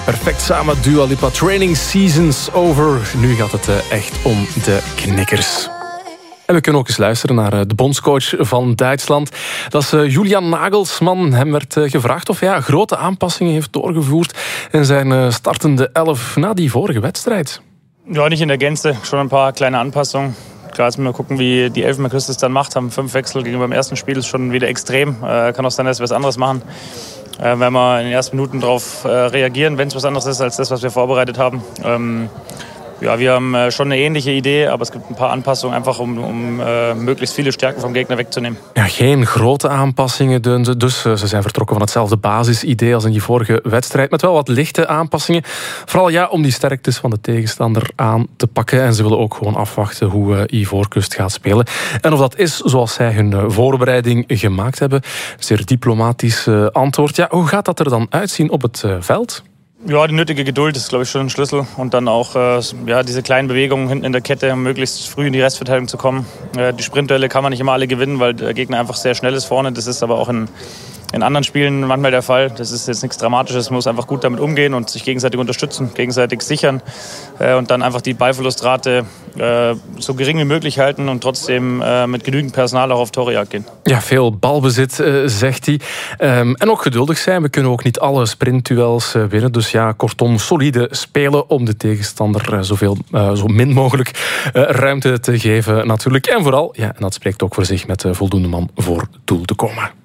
Perfect samen, Dua Lipa. Training seasons over. Nu gaat het echt om de knikkers. En we kunnen ook eens luisteren naar de bondscoach van Duitsland. Dat is Julian Nagelsmann. Hem werd gevraagd of hij grote aanpassingen heeft doorgevoerd in zijn startende 11 na die vorige wedstrijd. Ja, nicht in der Gänze. Schon ein paar kleine Anpassungen. Klar, jetzt mal gucken, wie die Elfenbeinküste es dann macht. Haben 5 Wechsel gegenüber dem ersten Spiel, ist schon wieder extrem. Kann auch sein, dass wir was anderes machen. Wenn wir in den ersten Minuten darauf reagieren, wenn es was anderes ist als das, was wir vorbereitet haben. Ja, wir haben schon eine ähnliche Idee, aber es gibt ein paar Anpassungen, einfach om möglichst viele Stärken vom Gegner wegzunehmen. Ja, geen grote aanpassingen, dus ze zijn vertrokken van hetzelfde basisidee als in die vorige wedstrijd, met wel wat lichte aanpassingen. Vooral om die sterktes van de tegenstander aan te pakken. En ze willen ook gewoon afwachten hoe Ivoorkust gaat spelen. En of dat is zoals zij hun voorbereiding gemaakt hebben. Zeer diplomatisch antwoord. Ja, hoe gaat dat er dan uitzien op het veld? Ja, die nötige Geduld ist, glaube ich, schon ein Schlüssel. Und dann auch diese kleinen Bewegungen hinten in der Kette, um möglichst früh in die Restverteidigung zu kommen. Die Sprintduelle kann man nicht immer alle gewinnen, weil der Gegner einfach sehr schnell ist vorne. Das ist aber auch in anderen Spielen manchmal der Fall. Das ist jetzt nichts Dramatisches. Man muss einfach gut damit umgehen und sich gegenseitig unterstützen, gegenseitig sichern und dann einfach die Ballverlustrate so gering wie möglich halten und trotzdem mit genügend Personal auch auf Torejagd gehen. Ja, veel balbezit, zegt hij. En ook geduldig zijn. We kunnen ook niet alle sprintduels winnen. Dus ja, kortom, solide spelen om de tegenstander zo min mogelijk ruimte te geven natuurlijk. En vooral, ja, en dat spreekt ook voor zich, met voldoende man voor doel te komen.